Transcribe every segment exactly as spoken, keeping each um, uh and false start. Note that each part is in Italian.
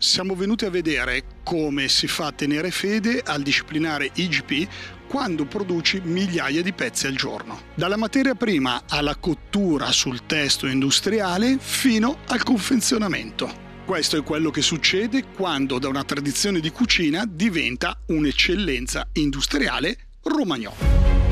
siamo venuti a vedere come si fa a tenere fede al disciplinare I G P quando produci migliaia di pezzi al giorno. Dalla materia prima alla cottura sul testo industriale fino al confezionamento. Questo è quello che succede quando da una tradizione di cucina diventa un'eccellenza industriale Romagnolo.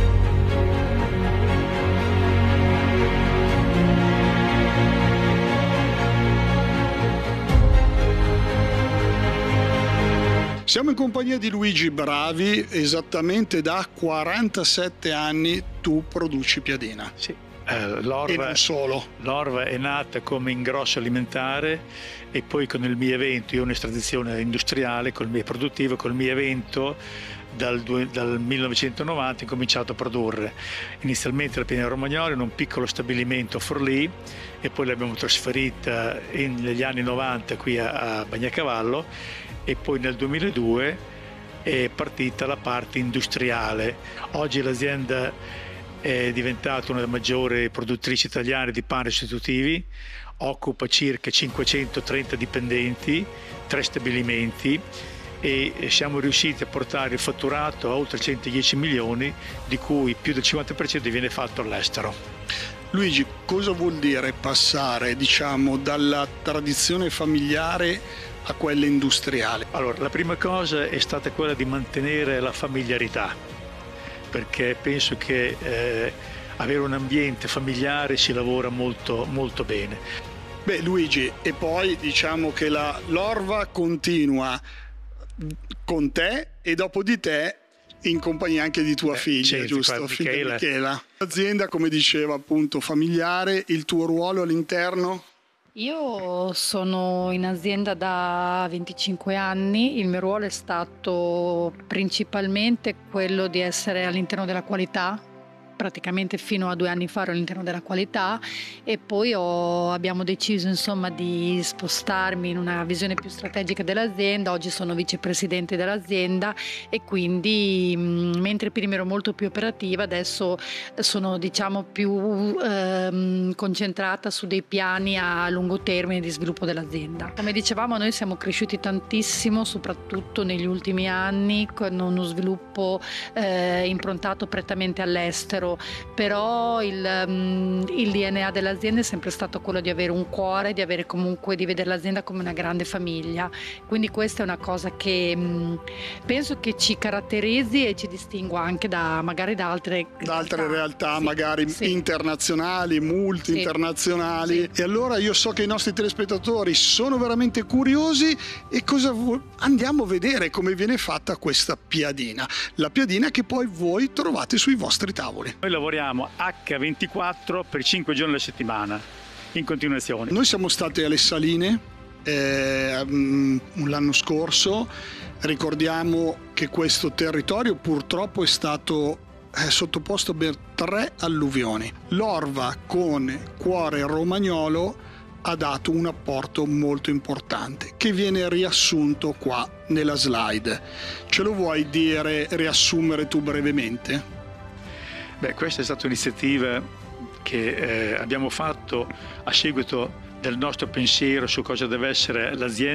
Siamo in compagnia di Luigi Bravi, esattamente da quarantasette anni tu produci Piadina. Sì, eh, l'Orva, e non solo. L'Orva è nata come ingrosso alimentare e poi con il mio evento, io ho un'estradizione industriale, col mio produttivo, col mio evento dal, dal millenovecentonovanta ho cominciato a produrre. Inizialmente la Piadina Romagnolo in un piccolo stabilimento a Forlì e poi l'abbiamo trasferita in, negli anni novanta qui a, a Bagnacavallo. E poi nel duemiladue è partita la parte industriale. Oggi l'azienda è diventata una delle maggiori produttrici italiane di pani sostitutivi, occupa circa cinquecentotrenta dipendenti, tre stabilimenti e siamo riusciti a portare il fatturato a oltre centodieci milioni, di cui più del cinquanta per cento viene fatto all'estero. Luigi, cosa vuol dire passare, diciamo, dalla tradizione familiare a quella industriale? Allora, la prima cosa è stata quella di mantenere la familiarità, perché penso che eh, avere un ambiente familiare si lavora molto, molto bene. Beh, Luigi, e poi diciamo che la l'Orva continua con te e dopo di te in compagnia anche di tua eh, figlia, certo, giusto? Figlia Michela. Michela. L'azienda, come diceva appunto, familiare, il tuo ruolo all'interno? Io sono in azienda da venticinque anni, il mio ruolo è stato principalmente quello di essere all'interno della qualità, praticamente fino a due anni fa ero all'interno della qualità e poi ho, abbiamo deciso insomma di spostarmi in una visione più strategica dell'azienda. Oggi sono vicepresidente dell'azienda e quindi mh, mentre prima ero molto più operativa, adesso sono diciamo più ehm, concentrata su dei piani a lungo termine di sviluppo dell'azienda. Come dicevamo, noi siamo cresciuti tantissimo soprattutto negli ultimi anni con uno sviluppo eh, improntato prettamente all'estero. Però il, um, il D N A dell'azienda è sempre stato quello di avere un cuore, di avere comunque di vedere l'azienda come una grande famiglia, quindi questa è una cosa che um, penso che ci caratterizzi e ci distingua anche da magari da altre da altre realtà, realtà sì, magari sì. internazionali, multi-internazionali. Sì. E allora io so che i nostri telespettatori sono veramente curiosi e cosa vu- andiamo a vedere come viene fatta questa piadina, la piadina che poi voi trovate sui vostri tavoli. Noi lavoriamo acca ventiquattro per cinque giorni alla settimana, in continuazione. Noi siamo stati alle Saline eh, l'anno scorso, ricordiamo che questo territorio purtroppo è stato eh, sottoposto per tre alluvioni. L'Orva con cuore romagnolo ha dato un apporto molto importante che viene riassunto qua nella slide. Ce lo vuoi dire, riassumere tu brevemente? Beh, questa è stata un'iniziativa che eh, abbiamo fatto a seguito del nostro pensiero su cosa deve essere l'azienda.